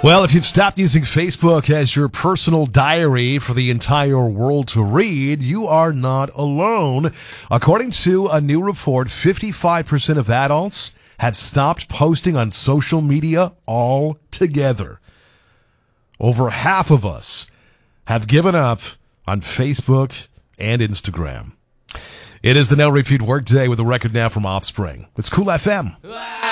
Well, if you've stopped using Facebook as your personal diary for the entire world to read, you are not alone. According to a new report, 55% of adults have stopped posting on social media altogether. Over half of us have given up on Facebook and Instagram. It is the Now Repeat Workday with a record now from Offspring. It's Cool FM.